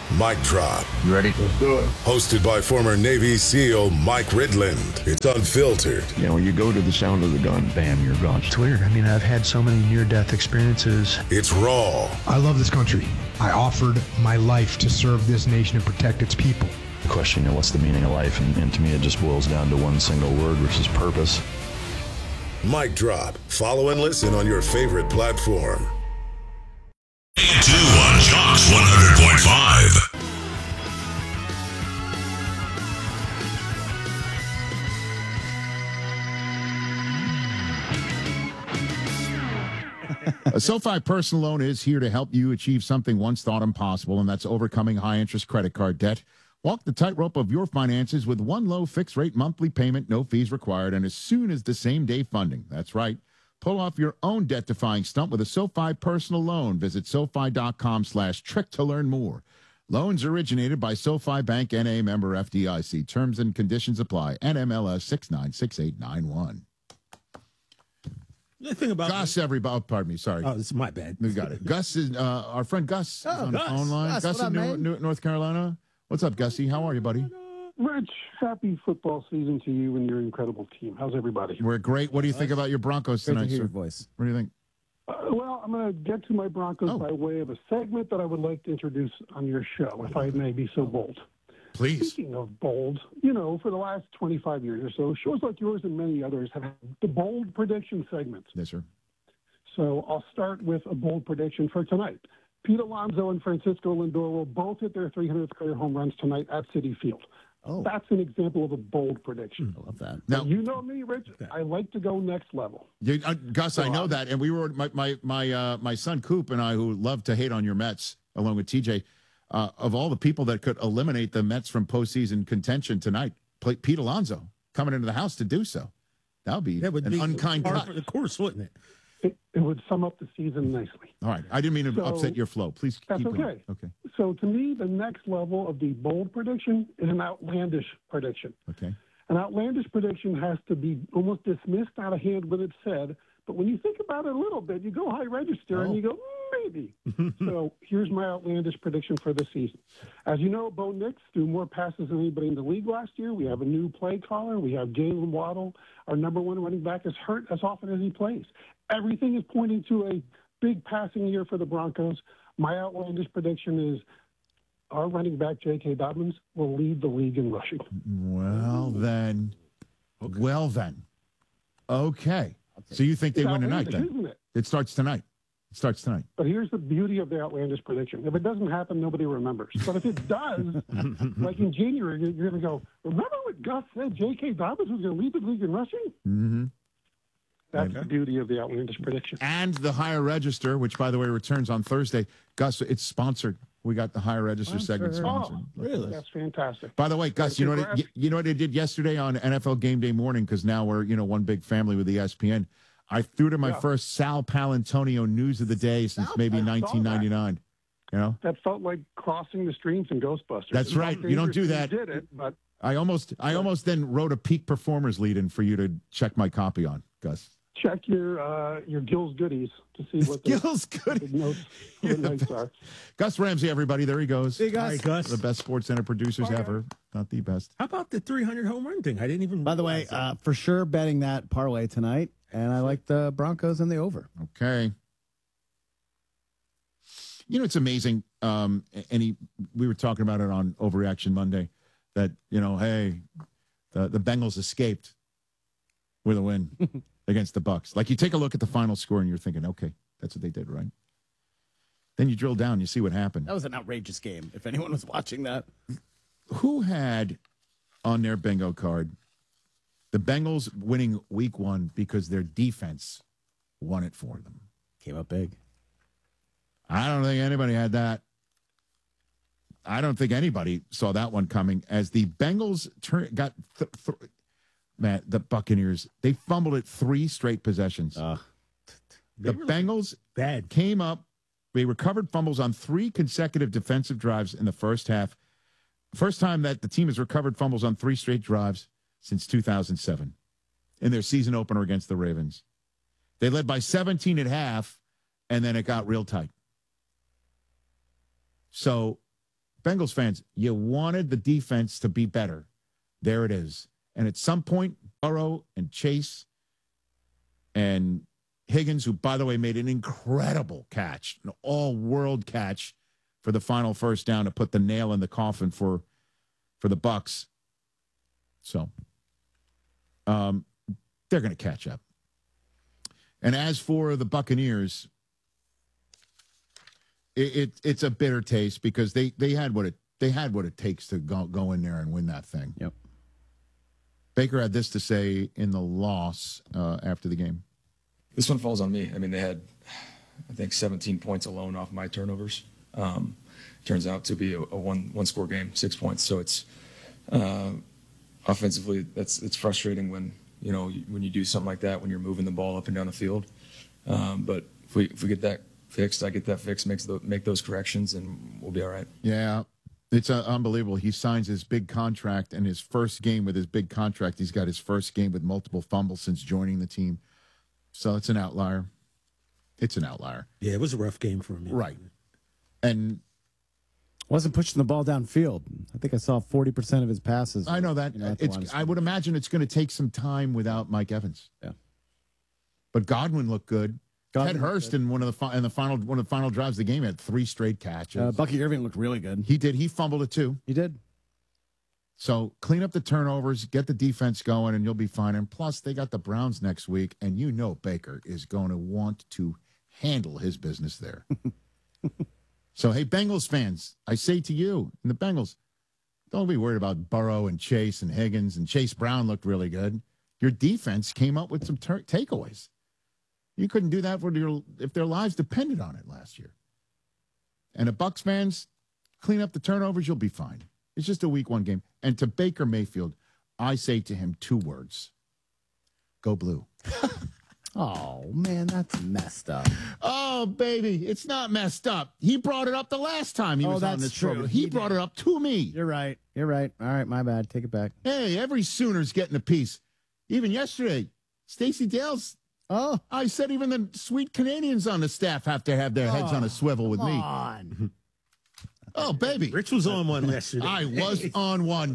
Mic Drop. You ready? Let's do it. Hosted by former Navy SEAL Mike Ridland. It's unfiltered. You know, when you go to the sound of the gun, bam, you're gone. It's weird. I mean, I've had so many near-death experiences. It's raw. I love this country. I offered my life to serve this nation and protect its people. The question, you know, what's the meaning of life? And to me, it just boils down to one single word, which is purpose. Mic Drop. Follow and listen on your favorite platform. 2 on Jocks 100.5. A SoFi personal loan is here to help you achieve something once thought impossible, and that's overcoming high-interest credit card debt. Walk the tightrope of your finances with one low fixed-rate monthly payment, no fees required, and as soon as the same-day funding. That's right. Pull off your own debt-defying stunt with a SoFi personal loan. Visit SoFi.com/trick to learn more. Loans originated by SoFi Bank N.A. member FDIC. Terms and conditions apply. NMLS 696891. The thing about Gus, everybody. Oh, pardon me. Sorry. Oh, this is my bad. We got it. Gus is our friend Gus is on the phone line. Gus in North Carolina. What's up, Gussie? How are you, buddy? Rich, happy football season to you and your incredible team. How's everybody? We're great. What do you think about your Broncos tonight, Great to hear sir? your voice. What do you think? Well, I'm going to get to my Broncos by way of a segment that I would like to introduce on your show, if I may be so bold. Please. Speaking of bold, you know, for the last 25 years or so, shows like yours and many others have had the bold prediction segment. Yes, sir. So I'll start with a bold prediction for tonight. Pete Alonso and Francisco Lindor will both hit their 300th career home runs tonight at Citi Field. Oh. That's an example of a bold prediction. I love that. Now, you know me, Rich. I like to go next level. Gus, I know that, and we were my son Coop and I, who love to hate on your Mets, along with TJ. Of all the people that could eliminate the Mets from postseason contention tonight, Pete Alonso coming into the house to do so. That would be an unkind cut. For the course, wouldn't it? It would sum up the season nicely. All right. I didn't mean to upset your flow. Please that's keep okay. going. Okay. So to me, the next level of the bold prediction is an outlandish prediction. Okay. An outlandish prediction has to be almost dismissed out of hand when it's said, but when you think about it a little bit, you go high register and you go, maybe. So here's my outlandish prediction for the season. As you know, Bo Nix threw more passes than anybody in the league last year. We have a new play caller. We have Jalen Waddle. Our number one running back is hurt as often as he plays. Everything is pointing to a big passing year for the Broncos. My outlandish prediction is our running back, J.K. Dobbins, will lead the league in rushing. Well, then. Okay. So you think they win tonight, then? Isn't it? It starts tonight. But here's the beauty of the outlandish prediction. If it doesn't happen, nobody remembers. But if it does, like in January, you're going to go, remember what Gus said J.K. Dobbins was going to lead the league in rushing? Mm-hmm. That's the beauty of the outlandish prediction. And the higher register, which, by the way, returns on Thursday. Gus, it's sponsored. We got the higher register segment sponsored. Oh, really? That's fantastic. By the way, Gus, you know what I did yesterday on NFL Game Day morning, because now we're, one big family with ESPN. I threw to my first Sal Palantonio news of the day since maybe 1999. That felt like crossing the streams in Ghostbusters. That's right. You don't do that. You did it, but I almost then wrote a peak performers lead in for you to check my copy on, Gus. Check your Gil's goodies to see what the Gil's goodies notes are. Gus Ramsey, everybody, there he goes. Hey, Gus. Hi, Gus. The best Sports Center producers ever, not the best. How about the 300 home run thing? I didn't even. By the way, for sure betting that parlay tonight, and I like the Broncos and the over. Okay. It's amazing. We were talking about it on Overreaction Monday that hey, the Bengals escaped with a win against the Bucs. Like, you take a look at the final score and you're thinking, okay, that's what they did, right? Then you drill down, you see what happened. That was an outrageous game, if anyone was watching that. Who had on their bingo card the Bengals winning week 1 because their defense won it for them? Came up big. I don't think anybody had that. I don't think anybody saw that one coming, as the Bengals got the Buccaneers, they fumbled it 3 straight possessions. The Bengals came up. They recovered fumbles on 3 consecutive defensive drives in the first half. First time that the team has recovered fumbles on 3 straight drives since 2007 in their season opener against the Ravens. They led by 17 at half, and then it got real tight. So Bengals fans, you wanted the defense to be better. There it is. And at some point, Burrow and Chase and Higgins, who, by the way, made an incredible catch, an all-world catch for the final first down to put the nail in the coffin for the Bucs. So they're going to catch up. And as for the Buccaneers, it's a bitter taste because they had what it takes to go in there and win that thing. Yep. Baker had this to say in the loss after the game. This one falls on me. I mean, they had, I think, 17 points alone off my turnovers. Turns out to be a one-score game, 6 points. So it's offensively, it's frustrating when you do something like that when you're moving the ball up and down the field. But if we get that fixed, I get that fixed, make those corrections, and we'll be all right. Yeah, it's unbelievable. He signs his big contract, and his first game with his big contract, he's got his first game with multiple fumbles since joining the team. So it's an outlier. It's an outlier. Yeah, it was a rough game for him. Right. And wasn't pushing the ball downfield. I think I saw 40% of his passes. I know that. I would imagine it's going to take some time without Mike Evans. Yeah. But Godwin looked good. Ted Hurst in one of the final drives of the game had 3 straight catches. Bucky Irving looked really good. He did. He fumbled it too. He did. So clean up the turnovers, get the defense going, and you'll be fine. And plus, they got the Browns next week, and Baker is going to want to handle his business there. So, hey, Bengals fans, I say to you and the Bengals, don't be worried about Burrow and Chase and Higgins, and Chase Brown looked really good. Your defense came up with some takeaways. You couldn't do that if their lives depended on it last year. And the Bucs fans, clean up the turnovers, you'll be fine. It's just a week 1 game. And to Baker Mayfield, I say to him 2 words. Go blue. Oh, man, that's messed up. Oh, baby, it's not messed up. He brought it up the last time he was on this program. He brought it up to me. You're right. All right, my bad. Take it back. Hey, every Sooner's getting a piece. Even yesterday, Stacey Dale's. Oh, I said even the sweet Canadians on the staff have to have their heads on a swivel with me. Come on. Oh, baby. Rich was on one yesterday. I was on one.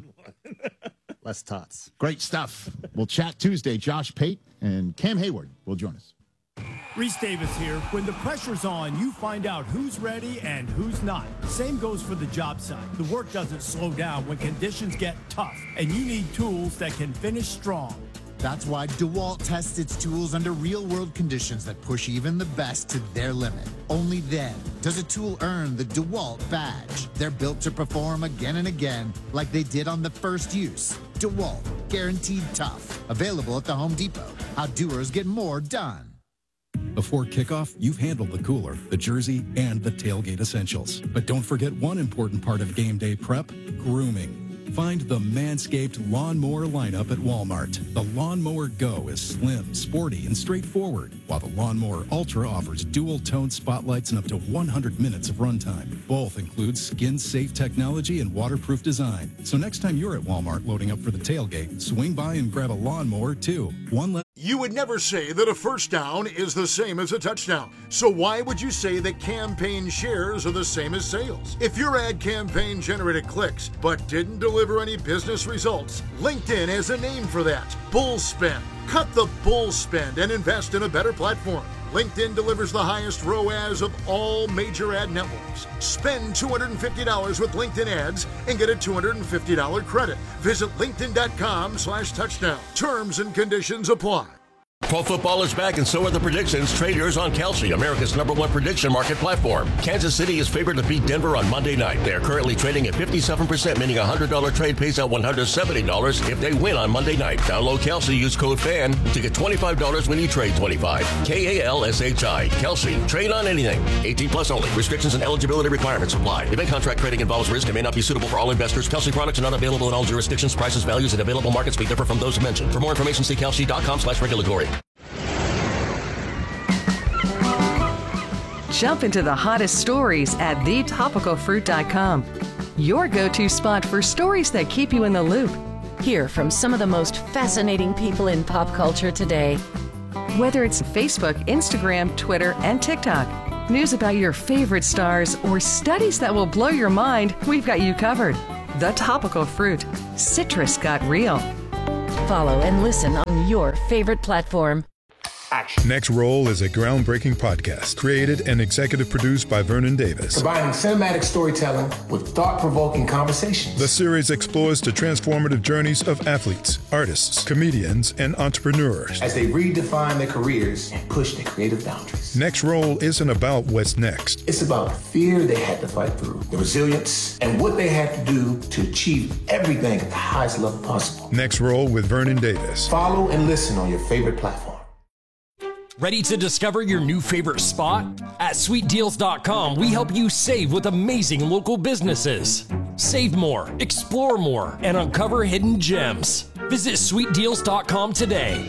Less tots. Great stuff. We'll chat Tuesday. Josh Pate and Cam Hayward will join us. Reese Davis here. When the pressure's on, you find out who's ready and who's not. Same goes for the job site. The work doesn't slow down when conditions get tough, and you need tools that can finish strong. That's why DeWalt tests its tools under real-world conditions that push even the best to their limit. Only then does a tool earn the DeWalt badge. They're built to perform again and again like they did on the first use. DeWalt, guaranteed tough. Available at the Home Depot. How doers get more done. Before kickoff, you've handled the cooler, the jersey, and the tailgate essentials. But don't forget one important part of game day prep, grooming. Find the Manscaped Lawnmower lineup at Walmart. The Lawnmower Go is slim, sporty, and straightforward, while the Lawnmower Ultra offers dual-tone spotlights and up to 100 minutes of runtime. Both include skin-safe technology and waterproof design. So next time you're at Walmart loading up for the tailgate, swing by and grab a lawnmower, too. You would never say that a first down is the same as a touchdown. So why would you say that campaign shares are the same as sales? If your ad campaign generated clicks but didn't deliver any business results, LinkedIn has a name for that. Bull spend. Cut the bull spend and invest in a better platform. LinkedIn delivers the highest ROAS of all major ad networks. Spend $250 with LinkedIn ads and get a $250 credit. Visit linkedin.com/touchdown. Terms and conditions apply. Pro football is back, and so are the predictions. Trade yours on Kalshi, America's #1 prediction market platform. Kansas City is favored to beat Denver on Monday night. They are currently trading at 57%, meaning a $100 trade pays out $170 if they win on Monday night. Download Kalshi, use code FAN to get $25 when you trade $25. KALSHI. Kalshi. Trade on anything. 18 plus only. Restrictions and eligibility requirements apply. Event contract trading involves risk and may not be suitable for all investors. Kalshi products are not available in all jurisdictions. Prices, values, and available markets may differ from those mentioned. For more information, see kalshi.com/regulatory. Jump into the hottest stories at thetopicalfruit.com. Your go-to spot for stories that keep you in the loop. Hear from some of the most fascinating people in pop culture today. Whether it's Facebook, Instagram, Twitter, and TikTok. news about your favorite stars, or studies that will blow your mind, we've got you covered. The Topical Fruit. Citrus got real. Follow and listen on your favorite platform. Next Roll is a groundbreaking podcast created and executive produced by Vernon Davis. Combining cinematic storytelling with thought-provoking conversations. The series explores the transformative journeys of athletes, artists, comedians, and entrepreneurs as they redefine their careers and push their creative boundaries. Next Roll isn't about what's next. It's about the fear they had to fight through, the resilience, and what they had to do to achieve everything at the highest level possible. Next Roll with Vernon Davis. Follow and listen on your favorite platform. Ready to discover your new favorite spot? At sweetdeals.com, we help you save with amazing local businesses. Save more, explore more, and uncover hidden gems. Visit sweetdeals.com today.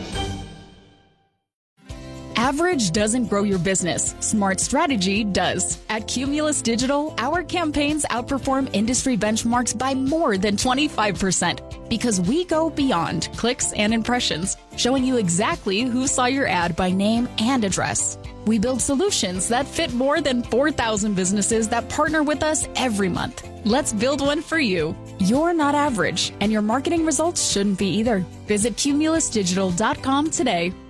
Average doesn't grow your business. Smart strategy does. At Cumulus Digital, our campaigns outperform industry benchmarks by more than 25% because we go beyond clicks and impressions, showing you exactly who saw your ad by name and address. We build solutions that fit more than 4,000 businesses that partner with us every month. Let's build one for you. You're not average, and your marketing results shouldn't be either. Visit cumulusdigital.com today.